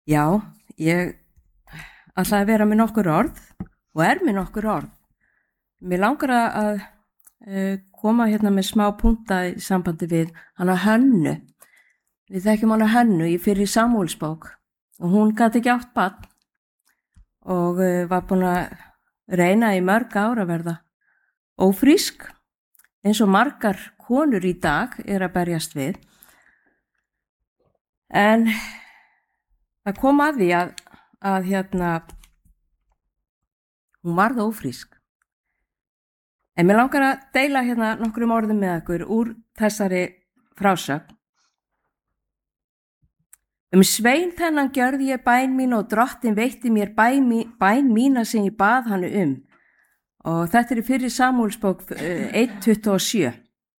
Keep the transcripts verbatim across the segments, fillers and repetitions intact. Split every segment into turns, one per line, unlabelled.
Já, ég ætla að vera með nokkur orð og er með nokkur orð. Mér langar að, að uh, koma hérna með smá punta í sambandi við hana Hönnu. Við þekkjum hana Hönnu í fyrri Samúelsbók og hún gat ekki átt barn og uh, var búin að reyna í mörg ár að verða ófrísk eins og margar konur í dag er að berjast við. En það kom að því að, að hérna, hún varð ófrísk. En mér langar að deila hérna nokkrum orðum með ykkur úr þessari frásögn. Um svein þennan gjörði ég bæn mín og drottin veitti mér bæn, mí, bæn mína sem ég bað hann um. Og þetta er í fyrri Samúelsbók eitt tuttugu og sjö.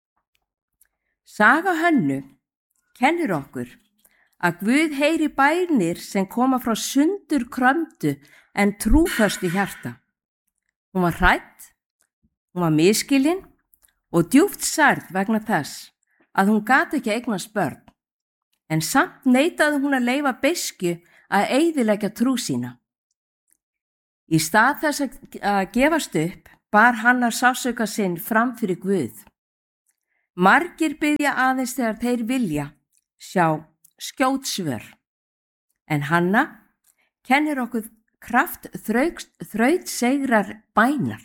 Saga Hönnu kennir okkur að Guð heyri bænir sem koma frá sundur krömdu en trúföstu hjarta. Hún var hrædd, hún var misskilin og djúpt særð vegna þess að hún gat ekki eignast börn, en samt neitaði hún að leyfa beiskju að eyðileggja trú sína. Í stað þess að gefast upp bar hann að sársauka sinn fram fyrir Guð. Margir biðja aðeins þegar þeir vilja sjá skjót svör, en Hanna kennir okkur kraft þrautseigrar bænar.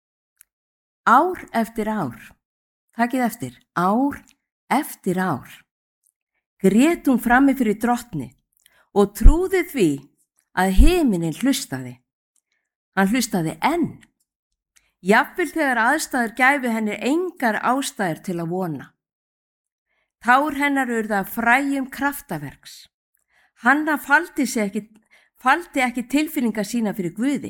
Ár eftir ár, takið eftir, ár eftir ár, grét hún frammi fyrir drottni og trúði því að himinin hlustaði. Hann hlustaði enn, jafnvel þegar aðstæður gæfu henni engar ástæður til að vona. Tár hennar urðu að fræjum kraftaverks. Hanna faldi, ekki, faldi ekki tilfinningar sína fyrir Guði.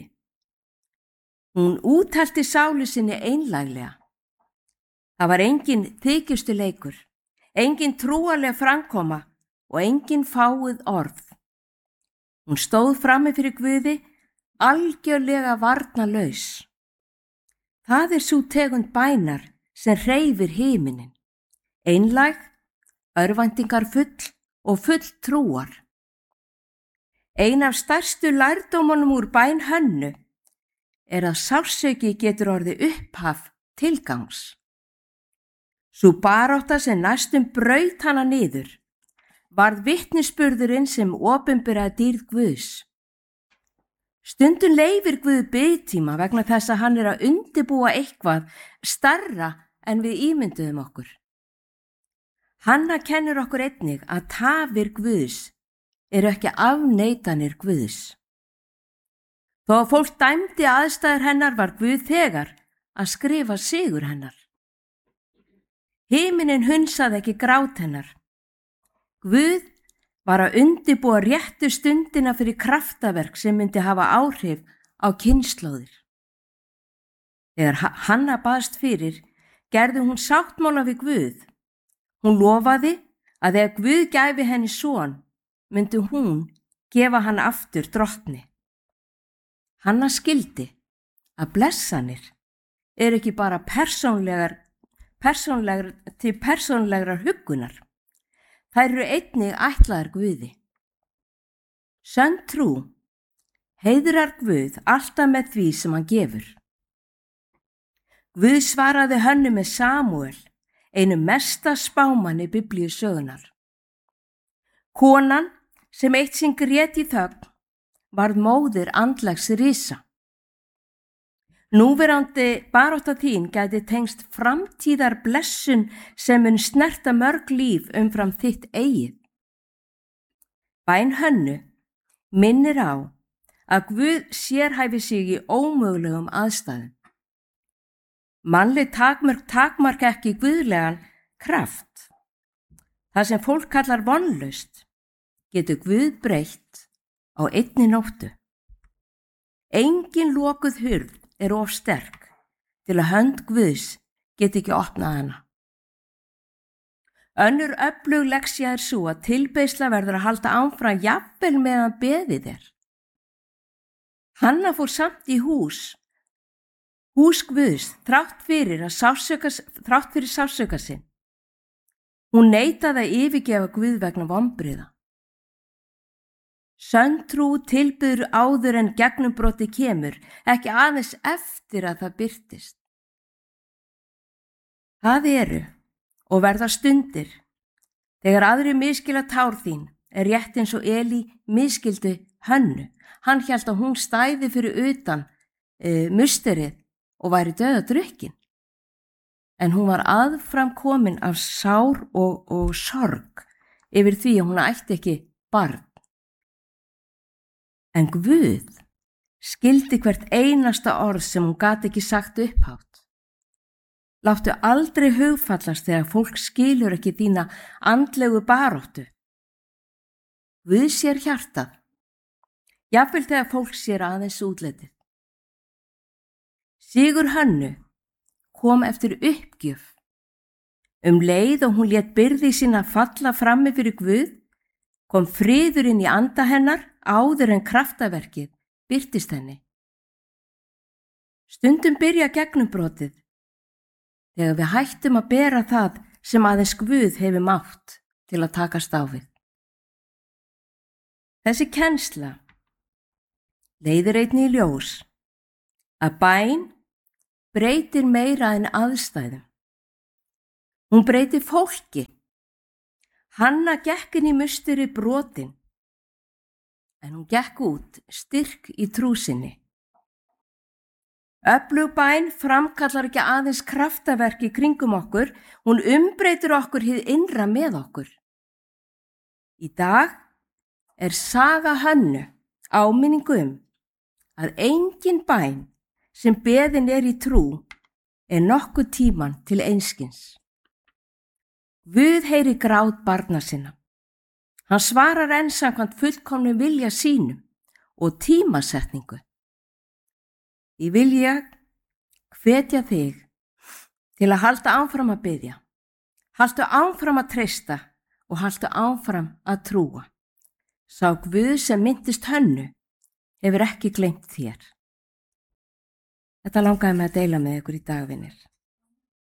Hún úthelti sálu sinni einlæglega. Það var engin þykjustu leikur, engin trúarlega framkoma og engin fáuð orð. Hún stóð frammi fyrir Guði algjörlega varnarlaus. Það er sú tegund bænar sem hreyfir himinin, einlæg, örvæntingar full og full trúar. Ein af stærstu lærdómunum úr bæn Hönnu er að sársauki getur orðið upphaf tilgangs. Sú barátta sem næstum braut hana niður varð vitnisburðurinn sem opinberaði dýrð Guðs. Stundum leyfir Guð biðtíma vegna þess að hann er að undirbúa eitthvað stærra en við ímynduðum okkur. Hanna kennir okkur einnig að tafir Guðs eru ekki afneitanir Guðs. Þó að fólk dæmdi aðstæður hennar var Guð þegar að skrifa sigur hennar. Himinin hunsaði ekki grát hennar. Guð var að undirbúa réttu stundina fyrir kraftaverk sem myndi hafa áhrif á kynslóðir. Þegar Hanna baðst fyrir, gerði hún sáttmála við Guð. Hún lofaði að ef Guð gæfi henni son, myndi hún gefa hann aftur drottni. Hanna skildi að blessanir er ekki bara persónlegar, persónlegar til persónlegrar huggunar. Þær eru einnig ætlaðar Guði. Sönn trú heiðrar Guð alltaf með því sem hann gefur. Guð svaraði Hönnu með Samúel, einu mesta spámanni biblíusögunar. Konan sem eitt sinn grét í þögn varð móðir andlegs risa. Núverandi barátta þín gæti tengst framtíðar blessun sem mun snerta mörg líf umfram þitt eigið. Bæn Hönnu minnir á að Guð sérhæfi sig í ómögulegum aðstæðum. Mannleg takmörk takmark ekki guðlegan kraft. Það sem fólk kallar vonlaust getur Guð breytt á einni nóttu. Engin lokuð hurð er of sterk til að hönd Guðs geti ekki opnað hana. Önnur öflug lexía er sú að tilbeiðsla verður að halda áfram jafnvel meðan beðið er. Hanna fór samt í hús, hús Guðs, þrátt fyrir að sársauka, þrátt fyrir sársauka sinn. Hún neitaði að yfirgefa Guð vegna vonbrigða. Sönn trú tilbyður áður en gegnumbroti kemur, ekki aðeins eftir að það birtist. Það eru og verða stundir þegar aðri misskilja tár þín er rétt eins og Elí misskildi Hönnu. Hann hélt að hún stæði fyrir utan e, musterið og væri dauðadrukkin. En hún var aðfram komin af sár og, og sorg yfir því að hún ætti ekki barn. En Guð skildi hvert einasta orð sem hún gat ekki sagt upphátt. Láttu aldrei hugfallast þegar fólk skilur ekki þína andlegu baróttu. Guð sér hjartað, jafnvel þegar fólk sér aðeins útlitið. Sigur Hönnu kom eftir uppgjöf. Um leið og hún lét byrði sína falla frammi fyrir Guð, kom friður inn í anda hennar áður en kraftaverkið birtist henni. Stundum byrja gegnumbrotið þegar við hættum að bera það sem aðeins Guð hefur mátt til að takast á við. Þessi kennsla leiðir einnig í ljós að bæn breytir meira en aðstæðum. Hún breytir fólki. Hanna gekk inn í musteri brotin, en hún gekk út styrk í trú sinni. Öflug bæn framkallar ekki aðeins kraftaverk í kringum okkur, hún umbreytir okkur hið innra með okkur. Í dag er saga Hönnu áminningu um að engin bæn sem beðin er í trú er nokkuð tíman til einskins. Guð heyri grát barna sinna. Hann svarar enn samkvæmt fullkomnum vilja sínum og tímasetningu. Ég vilja hvetja þig til að halda áfram að biðja, haltu áfram að treysta og haltu áfram að trúa. Sá Guð sem minntist Hönnu hefur ekki gleymt þér. Þetta langaði mig að deila með ykkur í dag, vinir.